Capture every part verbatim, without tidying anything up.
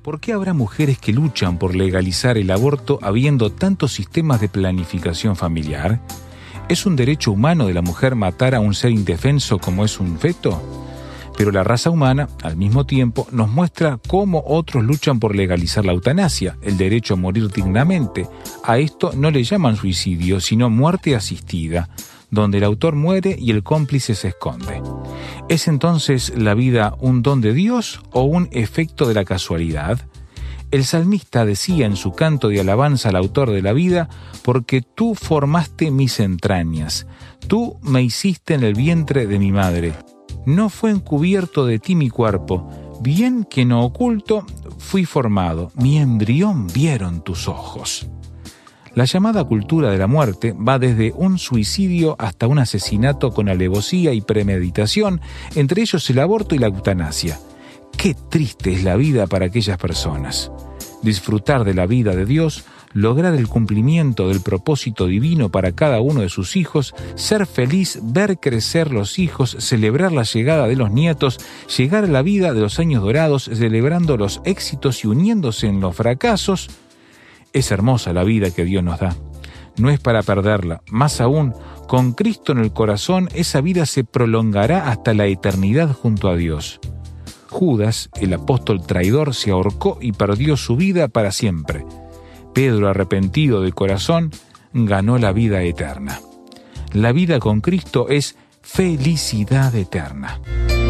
¿Por qué habrá mujeres que luchan por legalizar el aborto habiendo tantos sistemas de planificación familiar? ¿Es un derecho humano de la mujer matar a un ser indefenso como es un feto? Pero la raza humana, al mismo tiempo, nos muestra cómo otros luchan por legalizar la eutanasia, el derecho a morir dignamente. A esto no le llaman suicidio, sino muerte asistida, donde el autor muere y el cómplice se esconde. ¿Es entonces la vida un don de Dios o un efecto de la casualidad? El salmista decía en su canto de alabanza al autor de la vida: porque tú formaste mis entrañas, tú me hiciste en el vientre de mi madre. No fue encubierto de ti mi cuerpo, bien que no oculto fui formado, mi embrión vieron tus ojos. La llamada cultura de la muerte va desde un suicidio hasta un asesinato con alevosía y premeditación, entre ellos el aborto y la eutanasia. Qué triste es la vida para aquellas personas. Disfrutar de la vida de Dios, lograr el cumplimiento del propósito divino para cada uno de sus hijos, ser feliz, ver crecer los hijos, celebrar la llegada de los nietos, llegar a la vida de los años dorados, celebrando los éxitos y uniéndose en los fracasos. Es hermosa la vida que Dios nos da. No es para perderla. Más aún, con Cristo en el corazón, esa vida se prolongará hasta la eternidad junto a Dios. Judas, el apóstol traidor, se ahorcó y perdió su vida para siempre. Pedro, arrepentido de corazón, ganó la vida eterna. La vida con Cristo es felicidad eterna.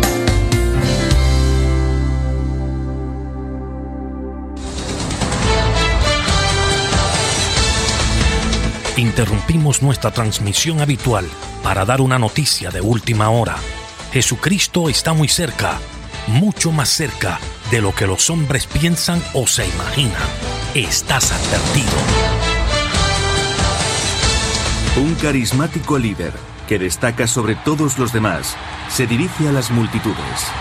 Interrumpimos nuestra transmisión habitual para dar una noticia de última hora. Jesucristo está muy cerca, mucho más cerca de lo que los hombres piensan o se imaginan. Estás advertido. Un carismático líder que destaca sobre todos los demás se dirige a las multitudes.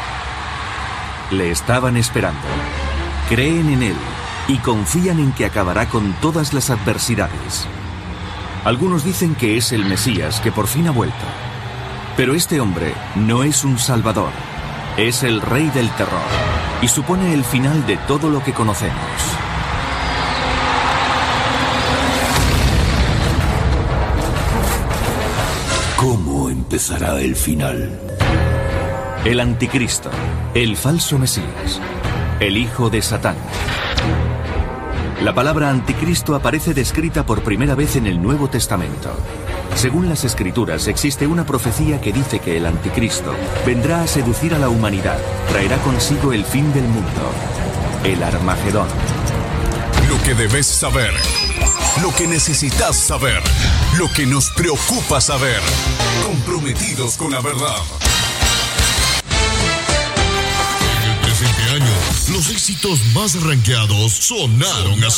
Le estaban esperando, creen en él y confían en que acabará con todas las adversidades. Algunos dicen que es el Mesías que por fin ha vuelto. Pero este hombre no es un salvador, es el rey del terror y supone el final de todo lo que conocemos. ¿Cómo empezará el final? El anticristo, el falso Mesías, el hijo de Satán. La palabra anticristo aparece descrita por primera vez en el Nuevo Testamento. Según las Escrituras, existe una profecía que dice que el anticristo vendrá a seducir a la humanidad, traerá consigo el fin del mundo, el Armagedón. Lo que debes saber, lo que necesitas saber, lo que nos preocupa saber, comprometidos con la verdad. En el presente año, los éxitos más rankeados sonaron así.